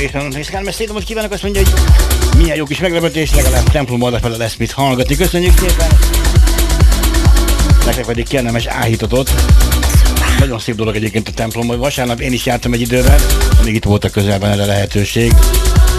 és kellemes szétomot kívánok, azt mondja, hogy milyen jó kis meglepetés, legalább templomba odafele lesz mit hallgatni. Köszönjük szépen! Nektek pedig kellemes áhítatot. Nagyon szép dolog egyébként a templom, hogy vasárnap én is jártam egy időben, még itt volt a közelben erre lehetőség.